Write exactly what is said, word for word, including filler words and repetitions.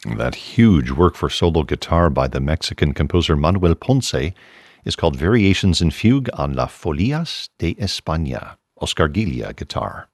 That huge work for solo guitar by the Mexican composer Manuel Ponce is called Variations in Fugue on La Folias de España, Oscar Giglia guitar.